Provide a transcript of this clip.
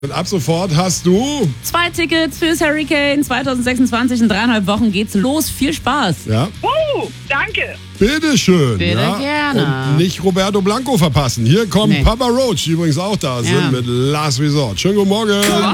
Und ab sofort hast du... 2 Tickets fürs Hurricane 2026. In 3,5 Wochen geht's los. Viel Spaß. Ja, Danke. bitteschön. Bitte ja. gerne. Und nicht Roberto Blanco verpassen. Hier kommt Nee. Papa Roach, die übrigens auch da sind, Ja. mit Last Resort. Schönen guten Morgen.